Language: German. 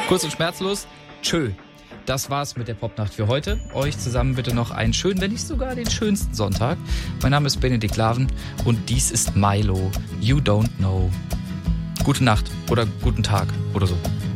Kurz und schmerzlos. Tschö. Das war's mit der Popnacht für heute. Euch zusammen bitte noch einen schönen, wenn nicht sogar den schönsten Sonntag. Mein Name ist Benedikt Laven und dies ist Milo. You don't know. Gute Nacht oder guten Tag oder so.